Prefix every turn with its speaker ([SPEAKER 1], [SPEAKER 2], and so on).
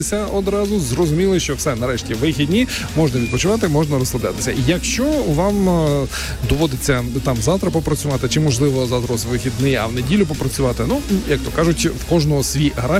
[SPEAKER 1] Одразу зрозуміли, що все, нарешті вихідні, можна відпочивати, можна розслаблятися. Якщо вам доводиться там завтра попрацювати, чи можливо завтра вихідний, а в неділю попрацювати, ну, як то кажуть, в кожного свій графік.